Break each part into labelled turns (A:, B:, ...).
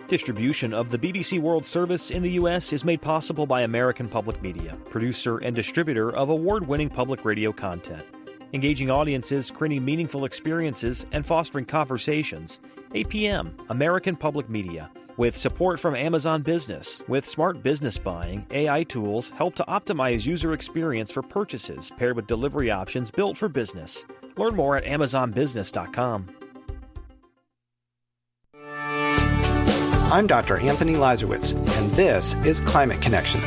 A: Distribution of the BBC World Service in the U.S. is made possible by American Public Media, producer and distributor of award-winning public radio content. Engaging audiences, creating meaningful experiences, and fostering conversations. APM, American Public Media. With support from Amazon Business, with smart business buying, AI tools help to optimize user experience for purchases paired with delivery options built for business. Learn more at amazonbusiness.com.
B: I'm Dr. Anthony Lazarowitz, and this is Climate Connections.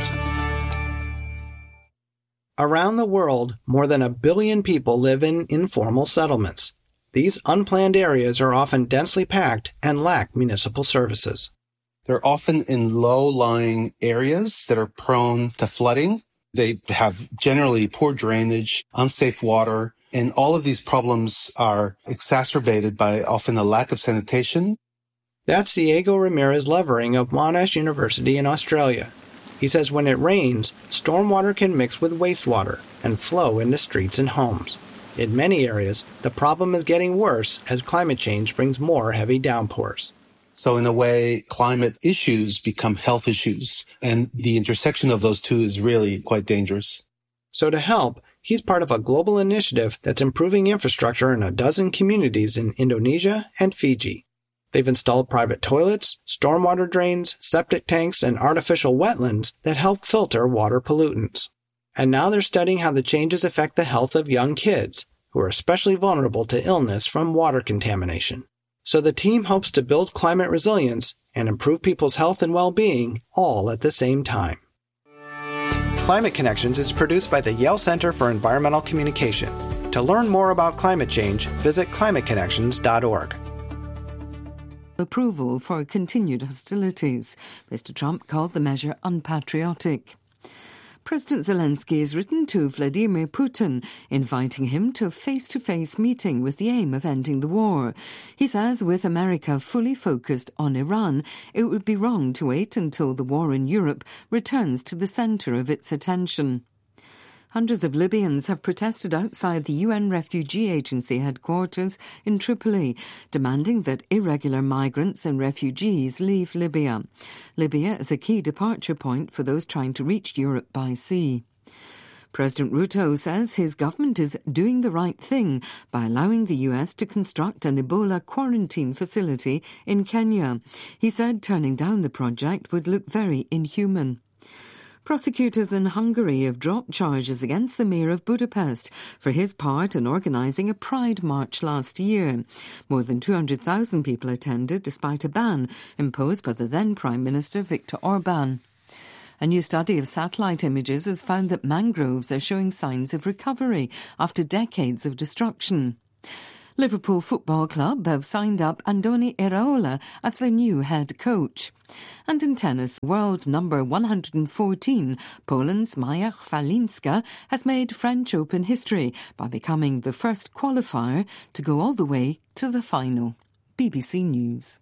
B: Around the world, more than 1 billion people live in informal settlements. These unplanned areas are often densely packed and lack municipal services.
C: They're often in low-lying areas that are prone to flooding. They have generally poor drainage, unsafe water, and all of these problems are exacerbated by often the lack of sanitation.
B: That's Diego Ramirez Levering of Monash University in Australia. He says when it rains, stormwater can mix with wastewater and flow into streets and homes. In many areas, the problem is getting worse as climate change brings more heavy downpours.
C: So in a way, climate issues become health issues, and the intersection of those two is really quite dangerous.
B: So to help, he's part of a global initiative that's improving infrastructure in 12 communities in Indonesia and Fiji. They've installed private toilets, stormwater drains, septic tanks, and artificial wetlands that help filter water pollutants. And now they're studying how the changes affect the health of young kids, who are especially vulnerable to illness from water contamination. So the team hopes to build climate resilience and improve people's health and well-being all at the same time. Climate Connections is produced by the Yale Center for Environmental Communication. To learn more about climate change, visit climateconnections.org.
D: Approval for continued hostilities. Mr. Trump called the measure unpatriotic. President Zelensky has written to Vladimir Putin, inviting him to a face-to-face meeting with the aim of ending the war. He says with America fully focused on Iran, it would be wrong to wait until the war in Europe returns to the centre of its attention. Hundreds of Libyans have protested outside the UN Refugee Agency headquarters in Tripoli, demanding that irregular migrants and refugees leave Libya. Libya is a key departure point for those trying to reach Europe by sea. President Ruto says his government is doing the right thing by allowing the US to construct an Ebola quarantine facility in Kenya. He said turning down the project would look very inhuman. Prosecutors in Hungary have dropped charges against the mayor of Budapest for his part in organising a pride march last year. More than 200,000 people attended despite a ban imposed by the then Prime Minister Viktor Orban. A new study of satellite images has found that mangroves are showing signs of recovery after decades of destruction. Liverpool Football Club have signed up Andoni Iraola as their new head coach. And in tennis, world number 114, Poland's Maja Chwalinska has made French Open history by becoming the first qualifier to go all the way to the final. BBC News.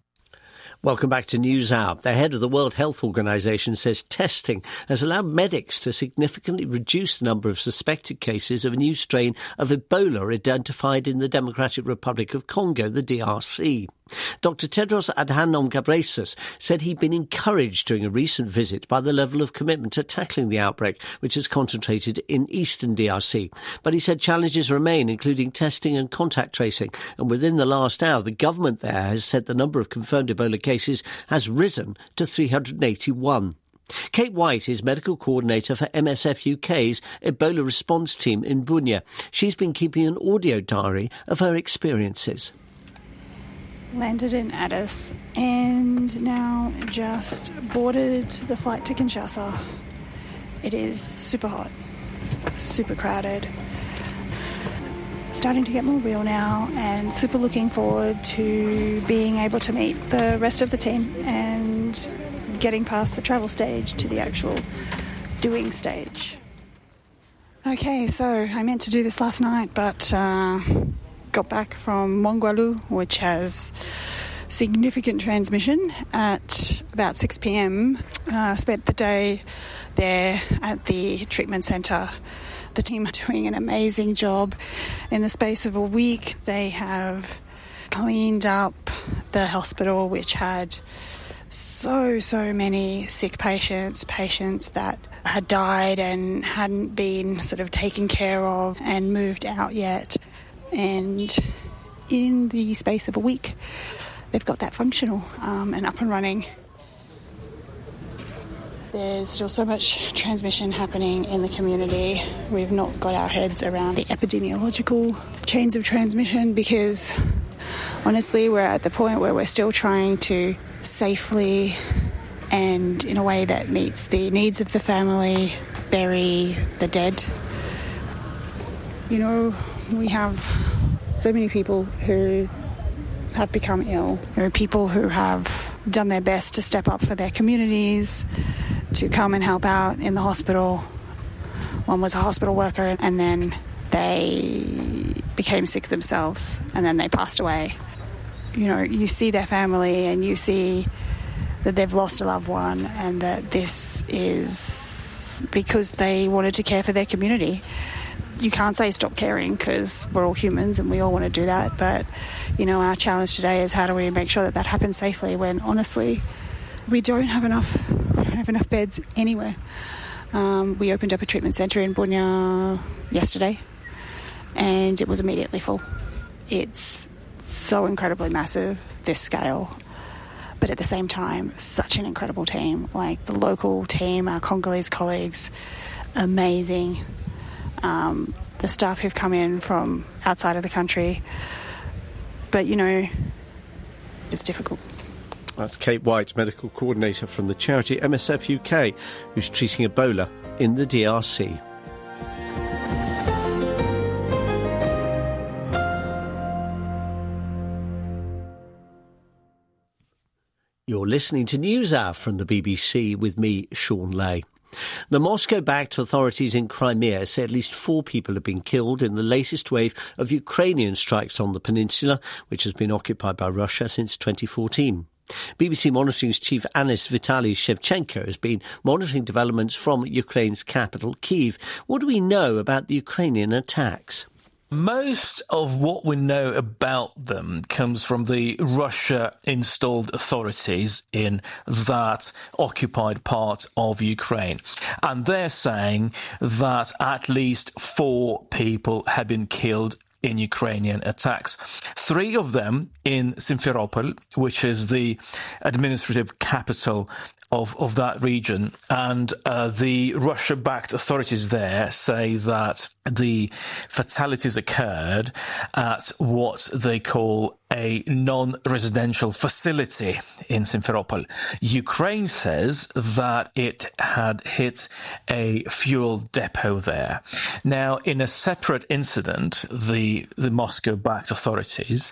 E: Welcome back to NewsHour. The head of the World Health Organization says testing has allowed medics to significantly reduce the number of suspected cases of a new strain of Ebola identified in the Democratic Republic of Congo, the DRC. Dr. Tedros Adhanom Ghebreyesus said he'd been encouraged during a recent visit by the level of commitment to tackling the outbreak, which is concentrated in eastern DRC. But he said challenges remain, including testing and contact tracing. And within the last hour, the government there has said the number of confirmed Ebola cases has risen to 381. Kate White is medical coordinator for MSF UK's Ebola response team in Bunia. She's been keeping an audio diary of her experiences.
F: Landed in Addis and now just boarded the flight to Kinshasa. It is super hot, super crowded. Starting to get more real now and super looking forward to being able to meet the rest of the team and getting past the travel stage to the actual doing stage. Okay, so I meant to do this last night, but got back from Mongwalu, which has significant transmission, at about 6 p.m. Spent the day there at the treatment centre. The team are doing an amazing job. In the space of a week, they have cleaned up the hospital, which had so many sick patients that had died and hadn't been sort of taken care of and moved out yet. And in the space of a week, they've got that functional and up and running. There's still so much transmission happening in the community. We've not got our heads around the epidemiological chains of transmission because, honestly, we're at the point where we're still trying to safely and in a way that meets the needs of the family bury the dead. You know, we have so many people who have become ill. There are people who have done their best to step up for their communities, to come and help out in the hospital. One was a hospital worker, and then they became sick themselves, and then they passed away. You know, you see their family and you see that they've lost a loved one, and that this is because they wanted to care for their community. You can't say stop caring because we're all humans and we all want to do that, but, you know, our challenge today is how do we make sure that that happens safely when, honestly, we don't have enough beds anywhere. We opened up a treatment centre in Bunya yesterday and it was immediately full. It's so incredibly massive, this scale, but at the same time, such an incredible team. Like the local team, our Congolese colleagues, amazing. The staff who've come in from outside of the country, but, you know, it's difficult.
E: That's Kate White, medical coordinator from the charity MSF UK, who's treating Ebola in the DRC. You're listening to NewsHour from the BBC with me, Sean Lay. The Moscow-backed authorities in Crimea say at least 4 people have been killed in the latest wave of Ukrainian strikes on the peninsula, which has been occupied by Russia since 2014. BBC Monitoring's chief analyst Vitaly Shevchenko has been monitoring developments from Ukraine's capital, Kyiv. What do we know about the Ukrainian attacks?
G: Most of what we know about them comes from the Russia-installed authorities in that occupied part of Ukraine. And they're saying that at least 4 people have been killed in Ukrainian attacks. 3 of them in Simferopol, which is the administrative capital of that region. And the Russia-backed authorities there say that the fatalities occurred at what they call a non-residential facility in Simferopol. Ukraine says that it had hit a fuel depot there. Now, in a separate incident, the Moscow-backed authorities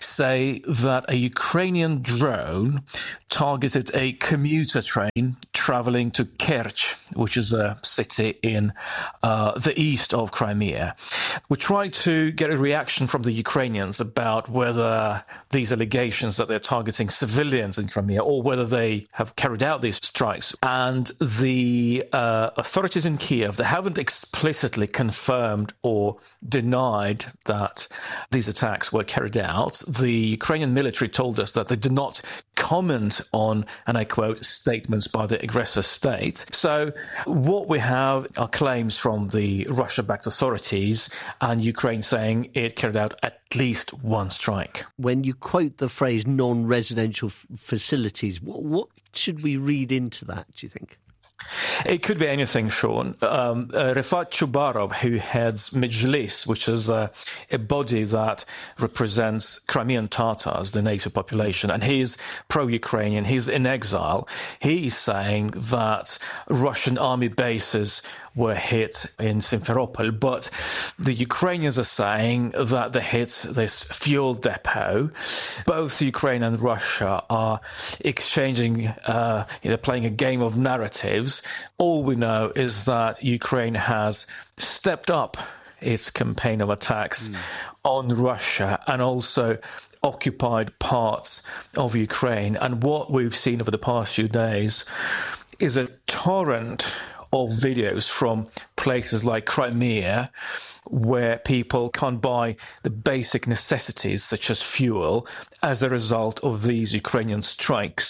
G: say that a Ukrainian drone targeted a commuter train traveling to Kerch, which is a city in the east of Crimea. We tried to get a reaction from the Ukrainians about whether these allegations that they're targeting civilians in Crimea or whether they have carried out these strikes. And the authorities in Kiev, they haven't explicitly confirmed or denied that these attacks were carried out. The Ukrainian military told us that they do not comment on, and I quote, statements by the aggressor state. So what we have are claims from the Russia-backed authorities and Ukraine saying it carried out at least one strike.
E: When you quote the phrase non-residential facilities, what should we read into that, do you think?
G: It could be anything, Sean. Rifat Chubarov, who heads Mejlis, which is a body that represents Crimean Tatars, the native population, and he's pro-Ukrainian, he's in exile. He's saying that Russian army bases were hit in Simferopol, but the Ukrainians are saying that they hit this fuel depot. Both Ukraine and Russia are exchanging, playing a game of narratives. All we know is that Ukraine has stepped up its campaign of attacks on Russia and also occupied parts of Ukraine. And what we've seen over the past few days is a torrent of videos from places like Crimea where people can't buy the basic necessities such as fuel as a result of these Ukrainian strikes.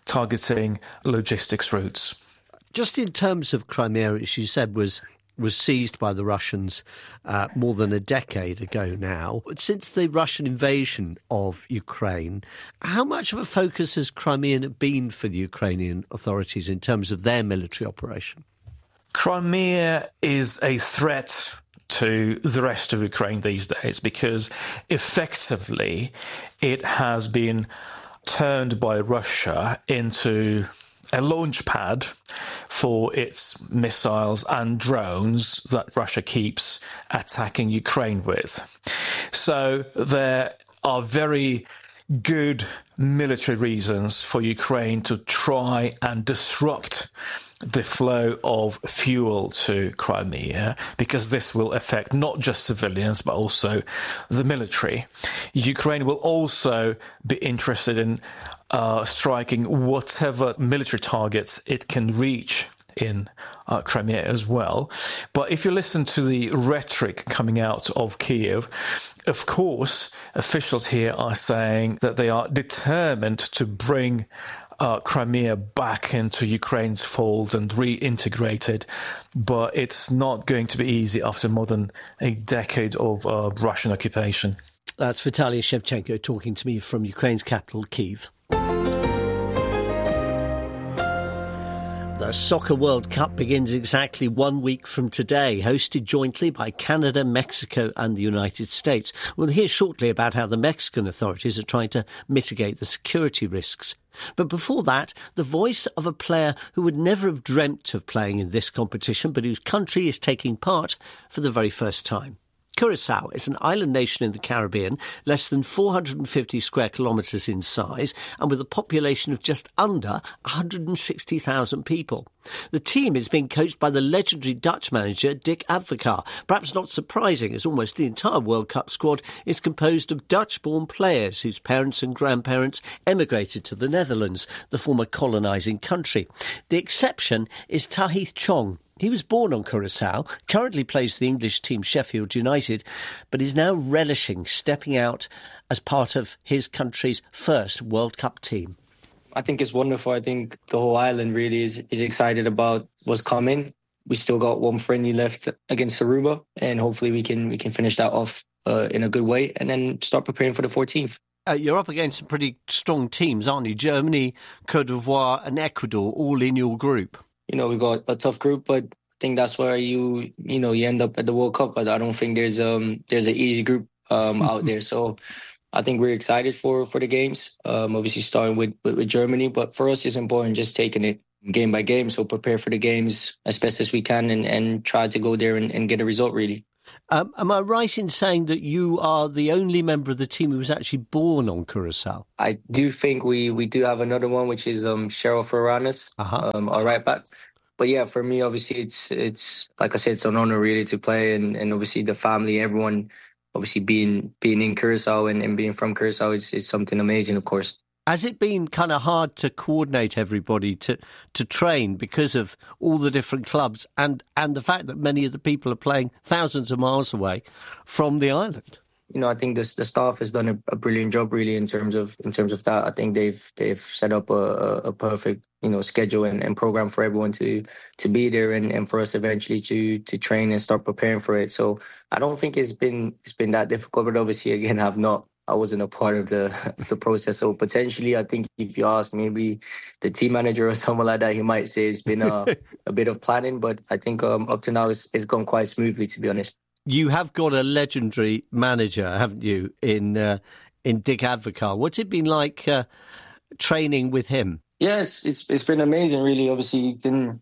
G: targeting logistics routes.
E: Just in terms of Crimea, as you said, was seized by the Russians more than a decade ago now. Since the Russian invasion of Ukraine, how much of a focus has Crimea been for the Ukrainian authorities in terms of their military operation?
G: Crimea is a threat to the rest of Ukraine these days because effectively it has been turned by Russia into a launch pad for its missiles and drones that Russia keeps attacking Ukraine with. So there are very good military reasons for Ukraine to try and disrupt the flow of fuel to Crimea, because this will affect not just civilians, but also the military. Ukraine will also be interested in striking whatever military targets it can reach in Crimea as well. But if you listen to the rhetoric coming out of Kiev, of course, officials here are saying that they are determined to bring Crimea back into Ukraine's fold and reintegrate it. But it's not going to be easy after more than a decade of Russian occupation.
E: That's Vitaly Shevchenko talking to me from Ukraine's capital, Kyiv. The Soccer World Cup begins exactly 1 week from today, hosted jointly by Canada, Mexico and the United States. We'll hear shortly about how the Mexican authorities are trying to mitigate the security risks. But before that, the voice of a player who would never have dreamt of playing in this competition, but whose country is taking part for the very first time. Curaçao is an island nation in the Caribbean, less than 450 square kilometres in size and with a population of just under 160,000 people. The team is being coached by the legendary Dutch manager Dick Advocaat. Perhaps not surprising, as almost the entire World Cup squad is composed of Dutch-born players whose parents and grandparents emigrated to the Netherlands, the former colonising country. The exception is Tahith Chong. He was born on Curaçao, currently plays for the English team Sheffield United, but is now relishing stepping out as part of his country's first World Cup team.
H: I think it's wonderful. I think the whole island really is excited about what's coming. We still got one friendly left against Aruba, and hopefully we can finish that off in a good way and then start preparing for the 14th.
E: You're up against some pretty strong teams, aren't you? Germany, Cote d'Ivoire and Ecuador, all in your group.
H: We got a tough group, but I think that's where you end up at the World Cup. But I don't think there's an easy group out there. So I think we're excited for the games. Obviously starting with Germany, but for us it's important just taking it game by game. So prepare for the games as best as we can and try to go there and get a result really.
E: Am I right in saying that you are the only member of the team who was actually born on Curaçao?
H: I do think we do have another one, which is Cheryl Ferranis, our right back. But yeah, for me, obviously, it's like I said, it's an honor really to play, and obviously the family, everyone, obviously being in Curaçao and being from Curaçao is something amazing, of course.
E: Has it been kind of hard to coordinate everybody to train because of all the different clubs and the fact that many of the people are playing thousands of miles away from the island?
H: I think the staff has done a brilliant job really in terms of that. I think they've set up a perfect schedule and program for everyone to be there and for us eventually to train and start preparing for it. So I don't think it's been that difficult, but obviously again I wasn't a part of the process. So potentially, I think if you ask maybe the team manager or someone like that, he might say it's been a bit of planning. But I think up to now, it's gone quite smoothly, to be honest.
E: You have got a legendary manager, haven't you, in Dick Advocaat. What's it been like training with him?
H: Yeah, it's been amazing, really. Obviously,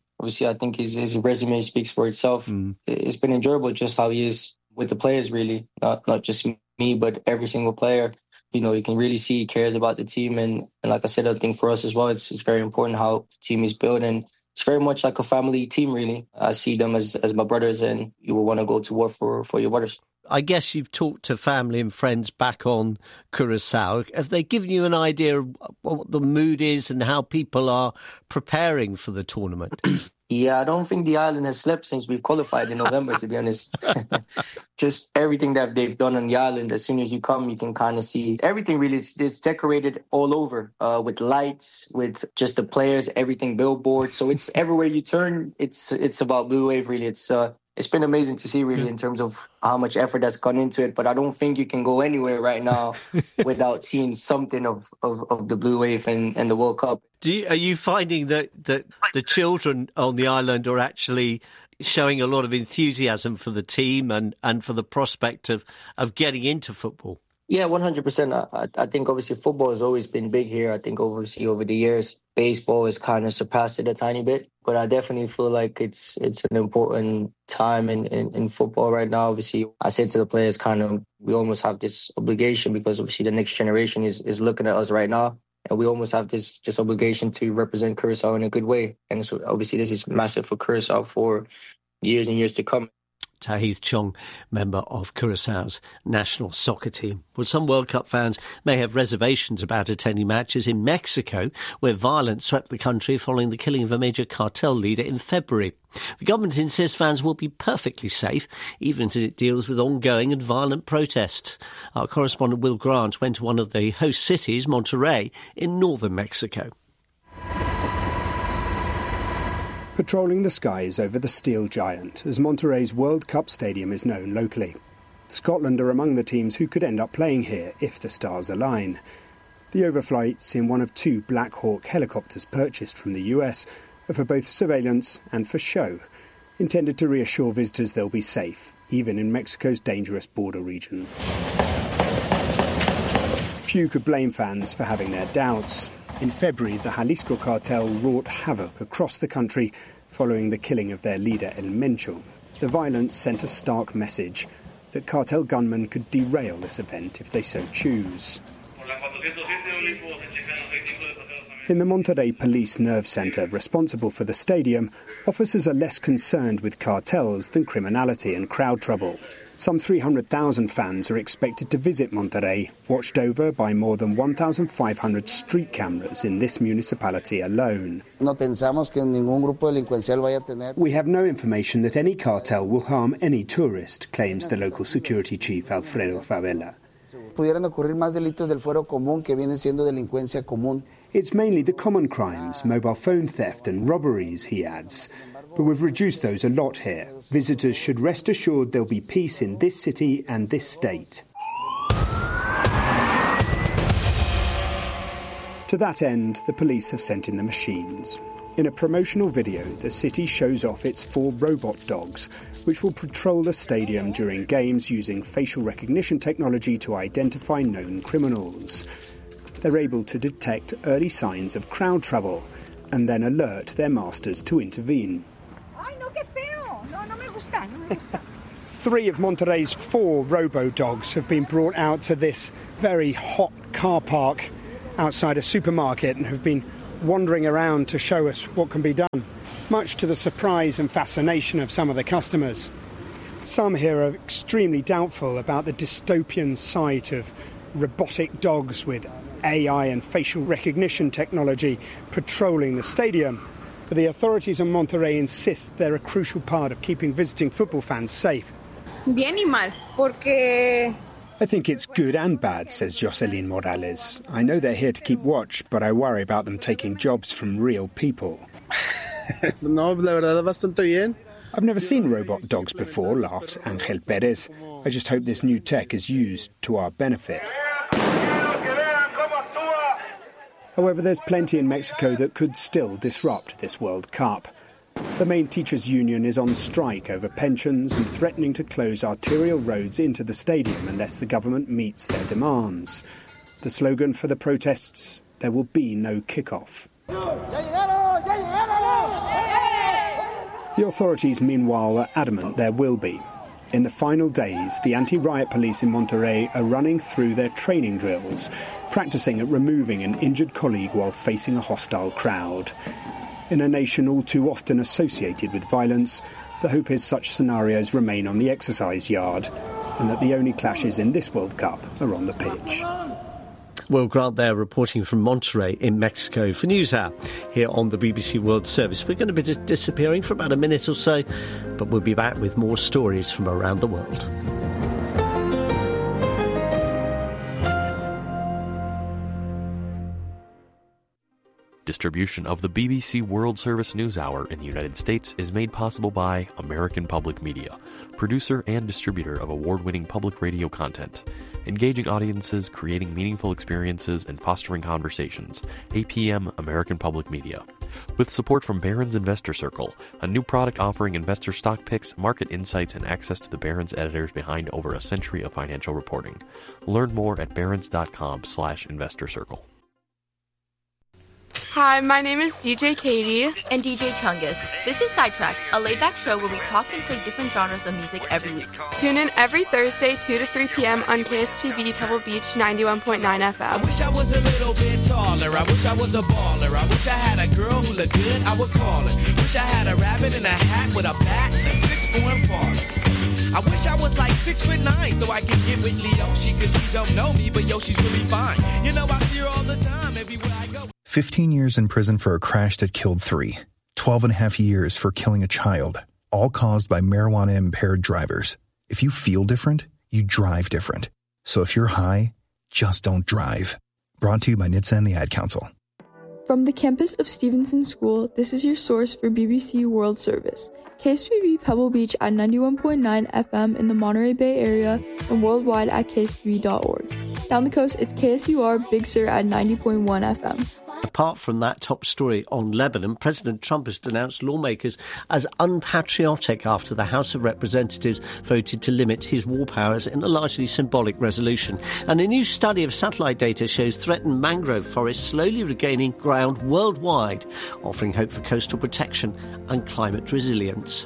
H: I think his resume speaks for itself. It's been enjoyable just how he is with the players, really. Not just me, but every single player. You can really see he cares about the team. And like I said, I think for us as well, it's very important how the team is built. And it's very much like a family team, really. I see them as my brothers, and you will want to go to war for your brothers.
E: I guess you've talked to family and friends back on Curacao. Have they given you an idea of what the mood is and how people are preparing for the tournament?
H: Yeah, I don't think the island has slept since we've qualified in November, to be honest. Just everything that they've done on the island, as soon as you come, you can kind of see everything really. It's decorated all over with lights, with just the players, everything billboards. So it's everywhere you turn, it's about Blue Wave, really. It's been amazing to see, really, in terms of how much effort that's gone into it. But I don't think you can go anywhere right now without seeing something of the Blue Wave and the World Cup.
E: Are you finding that the children on the island are actually showing a lot of enthusiasm for the team and for the prospect of getting into football?
H: Yeah, 100%. I think obviously football has always been big here. I think obviously over the years, baseball has kind of surpassed it a tiny bit. But I definitely feel like it's an important time in football right now. Obviously, I said to the players, we almost have this obligation because obviously the next generation is looking at us right now. And we almost have this just obligation to represent Curacao in a good way. And so obviously this is massive for Curacao for years and years to come.
E: Tahith Chong, member of Curaçao's national soccer team. Well, some World Cup fans may have reservations about attending matches in Mexico, where violence swept the country following the killing of a major cartel leader in February. The government insists fans will be perfectly safe, even as it deals with ongoing and violent protests. Our correspondent Will Grant went to one of the host cities, Monterrey, in northern Mexico.
I: Patrolling the skies over the Steel Giant, as Monterrey's World Cup stadium is known locally. Scotland are among the teams who could end up playing here if the stars align. The overflights in one of 2 Black Hawk helicopters purchased from the US are for both surveillance and for show, intended to reassure visitors they'll be safe, even in Mexico's dangerous border region. Few could blame fans for having their doubts. In February, the Jalisco cartel wrought havoc across the country following the killing of their leader El Mencho. The violence sent a stark message that cartel gunmen could derail this event if they so choose. In the Monterrey Police Nerve Center, responsible for the stadium, officers are less concerned with cartels than criminality and crowd trouble. Some 300,000 fans are expected to visit Monterrey, watched over by more than 1,500 street cameras in this municipality alone. We have no information that any cartel will harm any tourist, claims the local security chief Alfredo Favela. It's mainly the common crimes, mobile phone theft and robberies, he adds. But we've reduced those a lot here. Visitors should rest assured there'll be peace in this city and this state. To that end, the police have sent in the machines. In a promotional video, the city shows off its 4 robot dogs, which will patrol the stadium during games using facial recognition technology to identify known criminals. They're able to detect early signs of crowd trouble and then alert their masters to intervene. 3 of Monterrey's 4 robo-dogs have been brought out to this very hot car park outside a supermarket and have been wandering around to show us what can be done, much to the surprise and fascination of some of the customers. Some here are extremely doubtful about the dystopian sight of robotic dogs with AI and facial recognition technology patrolling the stadium. But the authorities in Monterrey insist they're a crucial part of keeping visiting football fans safe. Bien y mal, porque... I think it's good and bad, says Jocelyn Morales. I know they're here to keep watch, but I worry about them taking jobs from real people.
J: No, la verdad, bastante bien.
I: I've never seen robot dogs before, laughs Angel Perez. I just hope this new tech is used to our benefit. However, there's plenty in Mexico that could still disrupt this World Cup. The main teachers' union is on strike over pensions and threatening to close arterial roads into the stadium unless the government meets their demands. The slogan for the protests, there will be no kickoff. The authorities, meanwhile, are adamant there will be. In the final days, the anti-riot police in Monterrey are running through their training drills, practicing at removing an injured colleague while facing a hostile crowd. In a nation all too often associated with violence, the hope is such scenarios remain on the exercise yard, and that the only clashes in this World Cup are on the pitch.
E: Will Grant there reporting from Monterrey in Mexico for NewsHour here on the BBC World Service. We're going to be disappearing for about a minute or so, but we'll be back with more stories from around the world.
K: Distribution of the BBC World Service News Hour in the United States is made possible by American Public Media, producer and distributor of award-winning public radio content. Engaging audiences, creating meaningful experiences, and fostering conversations. APM American Public Media. With support from Barron's Investor Circle, a new product offering investor stock picks, market insights, and access to the Barron's editors behind over a century of financial reporting. Learn more at barrons.com/investor circle.
L: Hi, my name is DJ Katie.
M: And DJ Chungus. This is Sidetrack, a laid-back show where we talk and play different genres of music every week.
L: Tune in every Thursday, 2 to 3 p.m. on KSTV Pebble Beach 91.9 FM.
N: I wish I was a little bit taller. I wish I was a baller. I wish I had a girl who looked good, I would call her. Wish I had a rabbit in a hat with a bat and a 6'4" parlor. I wish I was like 6'9" so I could get with Leoshi, cause she don't know me, but yo, she's really fine. You know, I see her all the time, everywhere I go.
O: 15 years in prison for a crash that killed 3. 12.5 years for killing a child, all caused by marijuana-impaired drivers. If you feel different, you drive different. So if you're high, just don't drive. Brought to you by NHTSA and the Ad Council.
P: From the campus of Stevenson School, this is your source for BBC World Service. KSPB Pebble Beach at 91.9 FM in the Monterey Bay area and worldwide at kspb.org. Down the coast, it's KSUR Big Sur at 90.1 FM.
E: Apart from that top story on Lebanon, President Trump has denounced lawmakers as unpatriotic after the House of Representatives voted to limit his war powers in a largely symbolic resolution. And a new study of satellite data shows threatened mangrove forests slowly regaining ground worldwide, offering hope for coastal protection and climate resilience.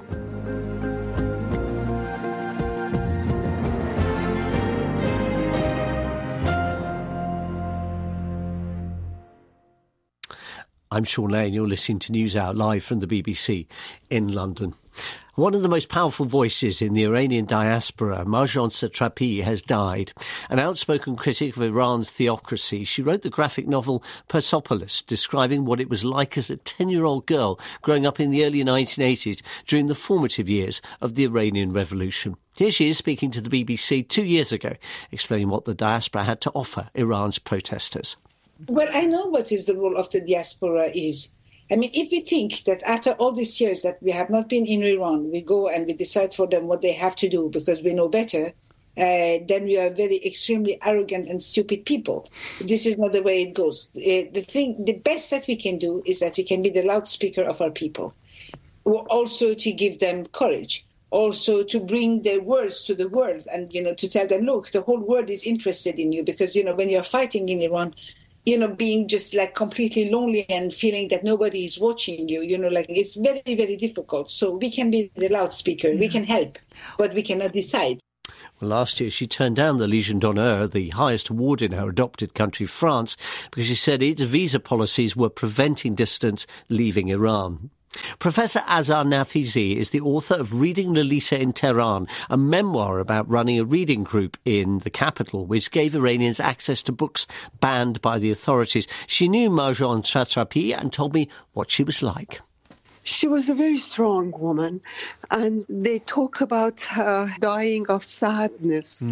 E: I'm Sean Lane. You're listening to NewsHour live from the BBC in London. One of the most powerful voices in the Iranian diaspora, Marjane Satrapi, has died. An outspoken critic of Iran's theocracy, she wrote the graphic novel Persepolis, describing what it was like as a 10-year-old girl growing up in the early 1980s during the formative years of the Iranian Revolution. Here she is speaking to the BBC 2 years ago, explaining what the diaspora had to offer Iran's protesters.
Q: Well, I know what is the role of the diaspora is. I mean, if we think that after all these years that we have not been in Iran, we go and we decide for them what they have to do because we know better, then we are very extremely arrogant and stupid people. This is not the way it goes. The best that we can do is that we can be the loudspeaker of our people, also to give them courage, also to bring their words to the world and, to tell them, look, the whole world is interested in you because, when you're fighting in Iran, being just like completely lonely and feeling that nobody is watching you, it's very, very difficult. So we can be the loudspeaker, we can help, but we cannot decide.
E: Well, last year she turned down the Légion d'honneur, the highest award in her adopted country, France, because she said its visa policies were preventing dissidents leaving Iran. Professor Azar Nafizi is the author of Reading Lolita in Tehran, a memoir about running a reading group in the capital, which gave Iranians access to books banned by the authorities. She knew Marjane Satrapi and told me what she was like.
R: She was a very strong woman, and they talk about her dying of sadness.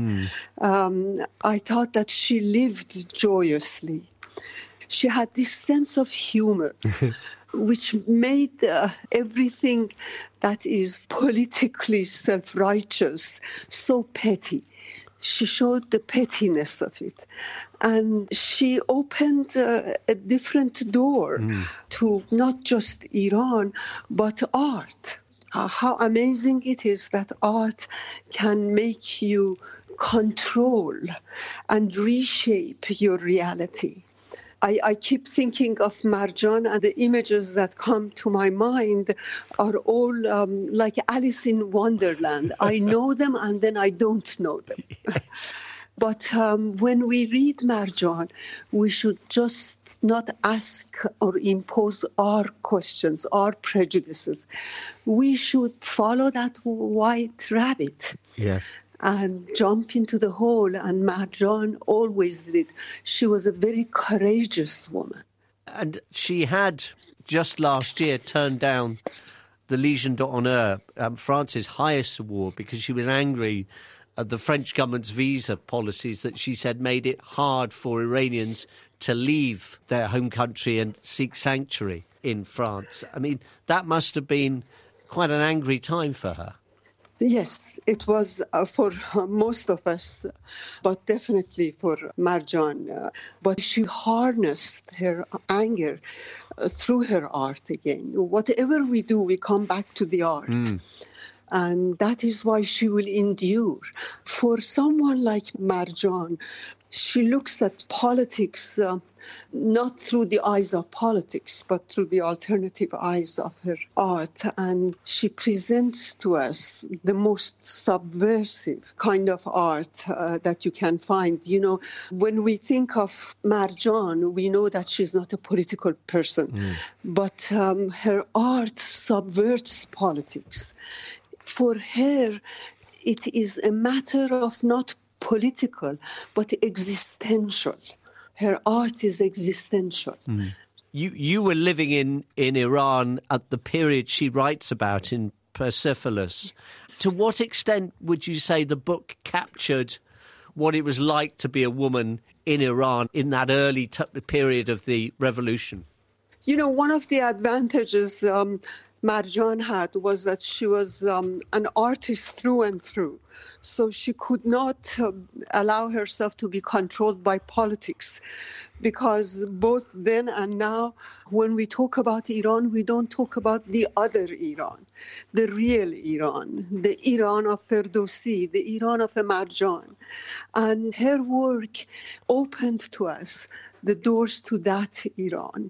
R: I thought that she lived joyously. She had this sense of humor, which made everything that is politically self-righteous so petty. She showed the pettiness of it. And she opened a different door to not just Iran, but art. How amazing it is that art can make you control and reshape your reality. I keep thinking of Marjane, and the images that come to my mind are all like Alice in Wonderland. I know them and then I don't know them. Yes. But when we read Marjane, we should just not ask or impose our questions, our prejudices. We should follow that white rabbit.
E: Yes.
R: and jump into the hole, and Marjan always did. She was a very courageous woman.
E: And she had, just last year, turned down the Légion d'honneur, France's highest award, because she was angry at the French government's visa policies that she said made it hard for Iranians to leave their home country and seek sanctuary in France. I mean, that must have been quite an angry time for her.
R: Yes, it was for most of us, but definitely for Marjan. But she harnessed her anger through her art again. Whatever we do, we come back to the art. And that is why she will endure. For someone like Marjan, she looks at politics not through the eyes of politics, but through the alternative eyes of her art. And she presents to us the most subversive kind of art that you can find. You know, when we think of Marjan, we know that she's not a political person, but her art subverts politics. For her, it is a matter of not political, but existential. Her art is existential.
E: You were living in Iran at the period she writes about in Persepolis. To what extent would you say the book captured what it was like to be a woman in Iran in that early period of the revolution?
R: You know, one of the advantages Marjan had was that she was an artist through and through. So she could not allow herself to be controlled by politics, because both then and now, when we talk about Iran, we don't talk about the other Iran, the real Iran, the Iran of Ferdowsi, the Iran of Marjan. And her work opened to us the doors to that Iran.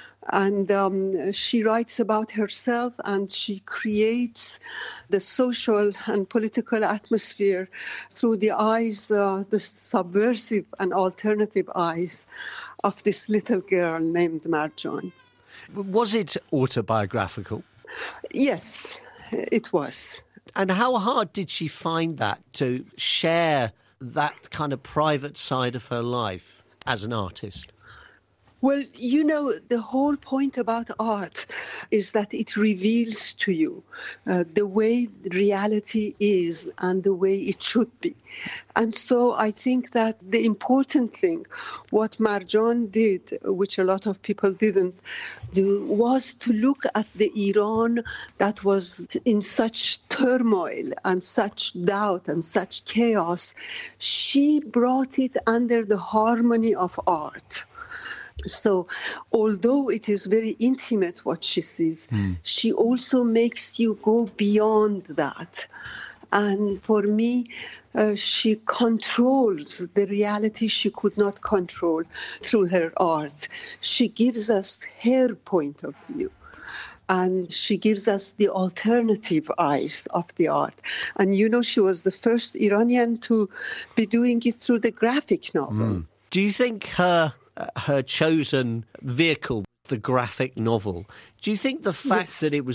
R: And she writes about herself, and she creates the social and political atmosphere through the eyes, the subversive and alternative eyes of this little girl named Marjan.
E: Was it autobiographical?
R: Yes, it was.
E: And how hard did she find that, to share that kind of private side of her life as an artist?
R: Well, you know, the whole point about art is that it reveals to you the way reality is and the way it should be. And so I think that the important thing, what Marjan did, which a lot of people didn't do, was to look at the Iran that was in such turmoil and such doubt and such chaos. She brought it under the harmony of art. So although it is very intimate what she sees, she also makes you go beyond that. And for me, she controls the reality she could not control through her art. She gives us her point of view. And she gives us the alternative eyes of the art. And you know, she was the first Iranian to be doing it through the graphic novel.
E: Do you think her chosen vehicle, the graphic novel, do you think the fact that it was